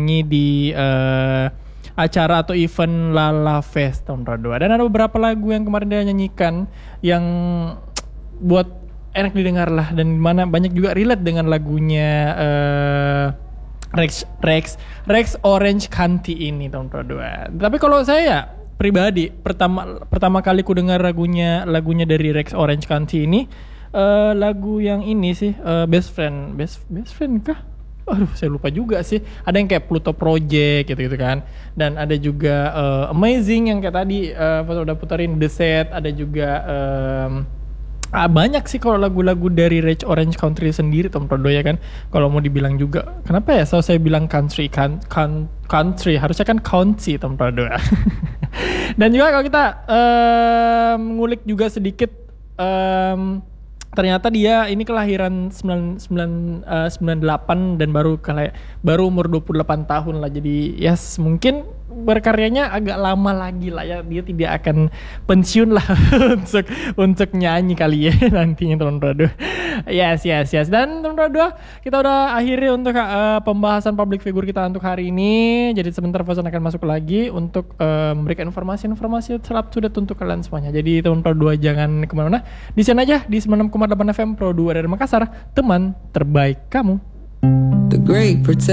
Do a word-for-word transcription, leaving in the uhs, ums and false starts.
nyanyi di uh, acara atau event Lala Fest tahun dua. Dan ada beberapa lagu yang kemarin dia nyanyikan yang buat enak didengar lah, dan mana banyak juga relate dengan lagunya uh, Rex Rex Rex Orange County ini tahun dua. Tapi kalau saya ya pribadi pertama pertama kali ku dengar lagunya lagunya dari Rex Orange County ini uh, lagu yang ini sih uh, Best Friend Best Best Friend kah? Aduh, saya lupa juga sih. Ada yang kayak Pluto Project gitu-gitu kan. Dan ada juga uh, Amazing yang kayak tadi uh, udah puterin The Set. Ada juga um, ah, banyak sih kalau lagu-lagu dari Rex Orange Country sendiri Tom Prodo ya kan. Kalau mau dibilang juga, kenapa ya so saya bilang country kan, kan country harusnya kan country Tom Prodo. Dan juga kalau kita um, ngulik juga sedikit, um, ternyata dia ini kelahiran sembilan puluh delapan dan baru kayak baru umur dua puluh delapan tahun lah. Jadi yes, mungkin berkaryanya agak lama lagi lah ya. Dia tidak akan pensiun lah untuk untuk nyanyi kali ya nantinya tahun dua. Yes, yes, yes. Dan tahun dua kita udah akhiri untuk uh, pembahasan public figure kita untuk hari ini. Jadi sebentar Fauzan akan masuk lagi untuk uh, memberikan informasi-informasi terlap sudah untuk kalian semuanya. Jadi tahun dua jangan kemana-mana. Di sana aja di sembilan puluh enam koma delapan F M Pro dua dari Makassar, teman terbaik kamu. The Great Protect